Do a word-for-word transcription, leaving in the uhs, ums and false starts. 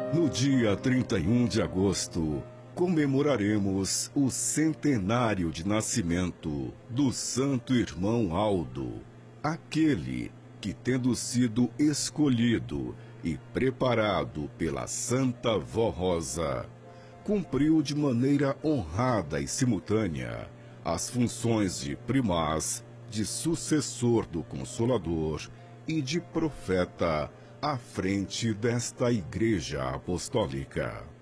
No dia trinta e um de agosto, comemoraremos o centenário de nascimento do Santo Irmão Aldo, aquele que, tendo sido escolhido e preparado pela Santa Vó Rosa, cumpriu de maneira honrada e simultânea as funções de primaz, de sucessor do Consolador e de profeta à frente desta Igreja Apostólica.